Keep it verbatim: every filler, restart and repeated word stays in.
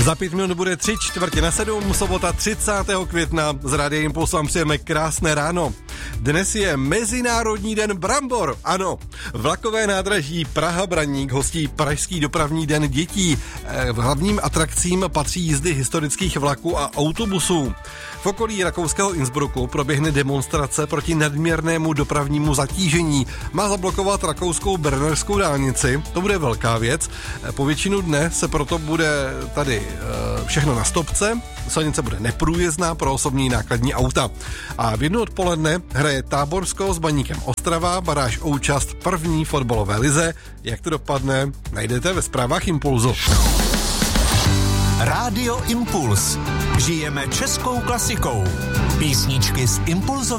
Za pět minut bude tři čtvrtě na sedm, sobota třicátého května. Z Rádia Impuls vám přejeme krásné ráno. Dnes je Mezinárodní den brambor. Ano, vlakové nádraží Praha-Braník hostí Pražský dopravní den dětí. V hlavním atrakcím patří jízdy historických vlaků a autobusů. V okolí rakouského Innsbrucku proběhne demonstrace proti nadměrnému dopravnímu zatížení. Má zablokovat rakouskou bernerskou dálnici. To bude velká věc. Po většinu dne se proto bude tady všechno na stopce. Silnice bude neprůjezdná pro osobní nákladní auta. A v jednu odpoledne hraje Táborsko s Baníkem Ostrava, baráž o účast první fotbalové lize. Jak to dopadne, najdete ve zprávách Impulzu. Rádio Impuls. Žijeme českou klasikou. Písničky z Impulzu.